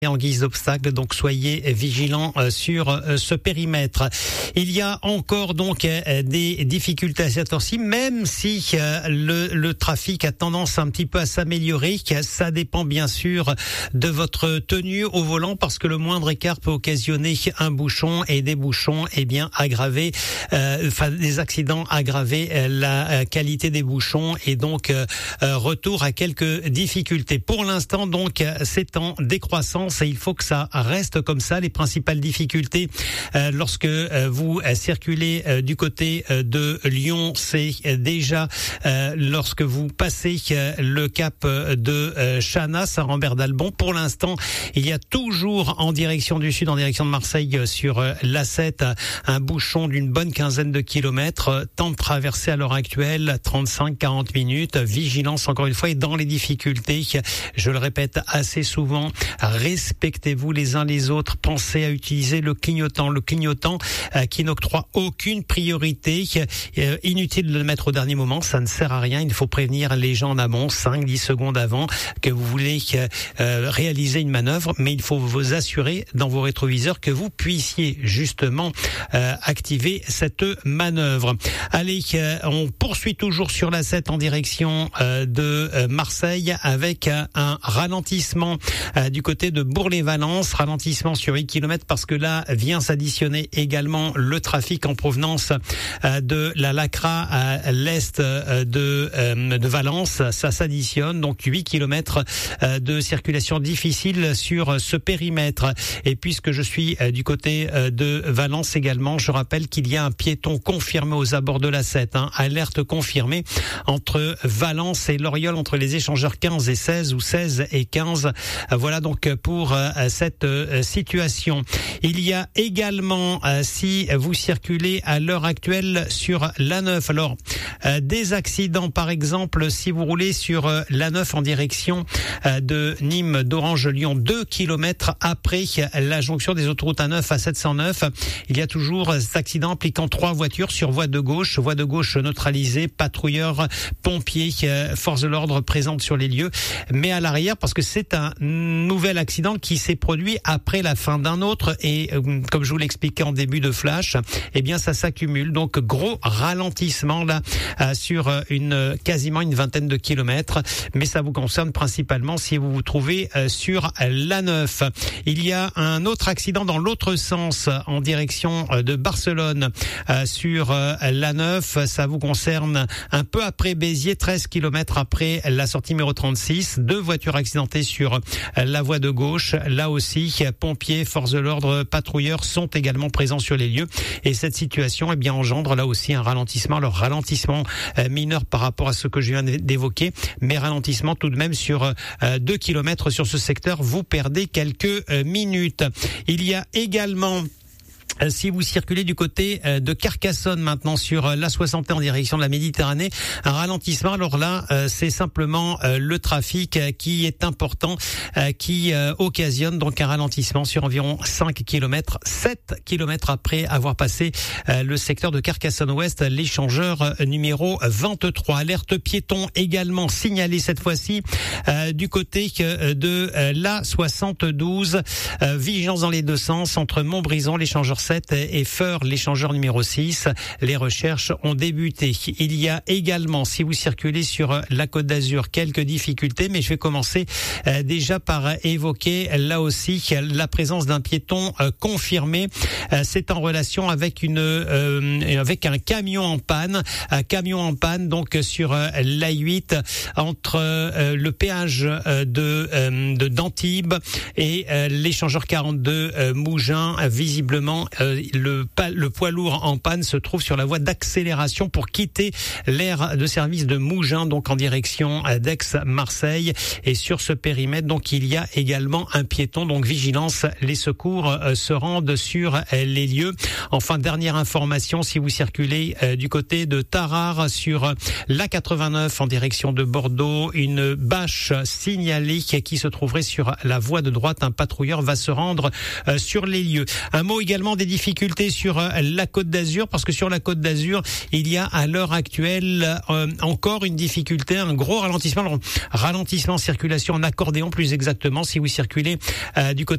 en guise d'obstacle, donc soyez vigilants sur ce périmètre. Il y a encore donc des difficultés à cette heure-ci, même si le trafic a tendance un petit peu à s'améliorer. Ça dépend bien sûr de votre tenue au volant, parce que le moindre écart peut occasionner un bouchon, et des bouchons aggraver, des accidents aggraver la qualité des bouchons, et donc retour à quelques difficultés. Pour l'instant donc c'est en décroissance et il faut que ça reste comme ça. Les principales difficultés lorsque vous circulez du côté de Lyon, c'est déjà lorsque vous passez le cap de Chana, Saint-Rambert d'Albon. Pour l'instant, il y a toujours en direction du sud, en direction de Marseille, sur l'A7, un bouchon d'une bonne quinzaine de kilomètres. Temps de traversée à l'heure actuelle, 35-40 minutes. Vigilance encore une fois, et dans les difficultés, je le répète assez souvent, respectez-vous les uns les autres, pensez à utiliser le clignotant qui n'octroie aucune priorité. Inutile de le mettre au dernier moment, ça ne sert à rien. Il faut prévenir les gens en amont, 5-10 secondes avant que vous voulez réaliser une manœuvre, mais il faut vous assurer dans vos rétroviseurs que vous puissiez justement activer cette manœuvre. Allez, on poursuit toujours sur la 7 en direction de Marseille, avec un ralentissement du côté de Bourg-les-Valence, ralentissement sur 8 km, parce que là vient s'additionner également le trafic en provenance de la Lacra à l'est de Valence. Ça s'additionne, donc 8 km de circulation difficile sur ce périmètre. Et puisque je suis du côté de Valence également, je rappelle qu'il y a un piéton confirmé aux abords de la 7, alerte confirmée entre Valence et Loriol, entre les échangeurs 15 et 16 ou 16 et 15. Voilà donc pour cette situation. Il y a également, si vous circulez à l'heure actuelle sur l'A9, alors des accidents, par exemple si vous roulez sur l'A9 en direction de Nîmes, d'Orange, Lyon, 2 km après la jonction des autoroutes A9 à 709, il y a toujours cet accident impliquant 3 voitures sur voie de gauche neutralisée, patrouilleurs, pompiers, forces de l'ordre présentes sur les lieux, mais à l'arrière, parce que c'est un nouvel accident qui s'est produit après la fin d'un autre, et comme je vous l'expliquais en début de flash, eh bien ça s'accumule, donc gros ralentissement là sur quasiment une vingtaine de kilomètres, mais ça vous concerne principalement si vous vous trouvez sur l'A9. Il y a un autre accident dans l'autre sens en direction de Barcelone sur l'A9, ça vous concerne un peu après Béziers, 13 km après la sortie numéro 36, 2 voitures accidentées sur la voie de gauche. Là aussi, pompiers, forces de l'ordre, patrouilleurs sont également présents sur les lieux, et cette situation engendre là aussi un ralentissement. Alors ralentissement mineur par rapport à ce que je viens d'évoquer, mais ralentissement tout de même sur 2 km sur ce secteur, vous perdez quelques minutes. Il y a également, si vous circulez du côté de Carcassonne maintenant sur l'A61 en direction de la Méditerranée, un ralentissement. Alors là, c'est simplement le trafic qui est important, qui occasionne donc un ralentissement sur environ 5 km, 7 km après avoir passé le secteur de Carcassonne-Ouest, l'échangeur numéro 23. Alerte piéton également signalée cette fois-ci du côté de l'A72. Vigilance dans les deux sens entre Montbrison, l'échangeur 7, et Feur, l'échangeur numéro 6. Les recherches ont débuté. Il y a également, si vous circulez sur la Côte d'Azur, quelques difficultés, mais je vais commencer déjà par évoquer là aussi la présence d'un piéton confirmé. C'est en relation avec avec un camion en panne. Un camion en panne donc sur l'A8 entre le péage de d'Antibes et l'échangeur 42 Mougins. Visiblement, le poids lourd en panne se trouve sur la voie d'accélération pour quitter l'aire de service de Mougins, donc en direction d'Aix-Marseille. Et sur ce périmètre, donc il y a également un piéton, donc vigilance, les secours se rendent sur les lieux. Enfin, dernière information, si vous circulez du côté de Tarare sur l'A89 en direction de Bordeaux, une bâche signalée qui se trouverait sur la voie de droite. Un patrouilleur va se rendre sur les lieux. Un mot également des difficultés sur la Côte d'Azur, parce que sur la Côte d'Azur, il y a à l'heure actuelle encore une difficulté, un gros ralentissement circulation en accordéon plus exactement, si vous circulez du côté